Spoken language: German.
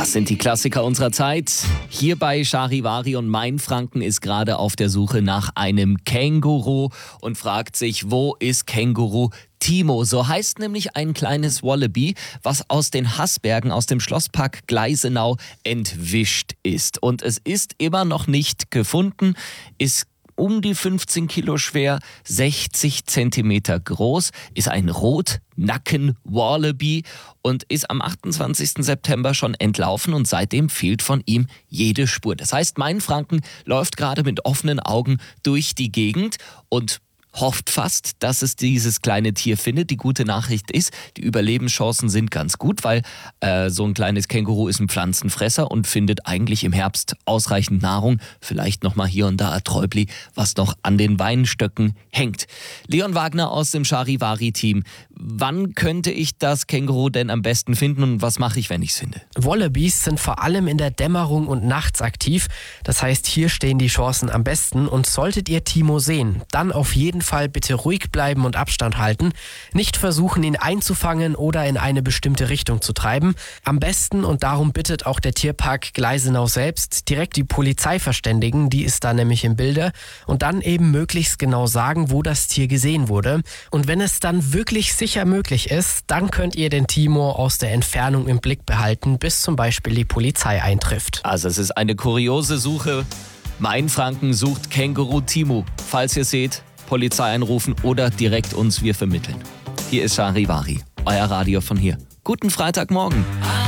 Das sind die Klassiker unserer Zeit. Hier bei Charivari und Mainfranken ist gerade auf der Suche nach einem Känguru und fragt sich, wo ist Känguru Timo? So heißt nämlich ein kleines Wallaby, was aus den Haßbergen aus dem Schlosspark Gleisenau entwischt ist. Und es ist immer noch nicht gefunden, ist um die 15 Kilo schwer, 60 Zentimeter groß, ist ein Rotnacken-Wallaby und ist am 28. September schon entlaufen und seitdem fehlt von ihm jede Spur. Das heißt, Mainfranken läuft gerade mit offenen Augen durch die Gegend und hofft fast, dass es dieses kleine Tier findet. Die gute Nachricht ist, die Überlebenschancen sind ganz gut, weil so ein kleines Känguru ist ein Pflanzenfresser und findet eigentlich im Herbst ausreichend Nahrung. Vielleicht nochmal hier und da ein Träubli, was noch an den Weinstöcken hängt. Leon Wagner aus dem Charivari-Team. Wann könnte ich das Känguru denn am besten finden und was mache ich, wenn ich es finde? Wallabies sind vor allem in der Dämmerung und nachts aktiv. Das heißt, hier stehen die Chancen am besten. Und solltet ihr Timo sehen, dann auf jeden Fall bitte ruhig bleiben und Abstand halten. Nicht versuchen, ihn einzufangen oder in eine bestimmte Richtung zu treiben. Am besten, und darum bittet auch der Tierpark Gleisenau selbst, direkt die Polizei verständigen, die ist da nämlich im Bilde, und dann eben möglichst genau sagen, wo das Tier gesehen wurde. Und wenn es dann wirklich sicher möglich ist, dann könnt ihr den Timo aus der Entfernung im Blick behalten, bis zum Beispiel die Polizei eintrifft. Also es ist eine kuriose Suche. Mainfranken sucht Känguru Timo. Falls ihr seht, Polizei anrufen oder direkt uns, wir vermitteln. Hier ist Charivari, euer Radio von hier. Guten Freitagmorgen.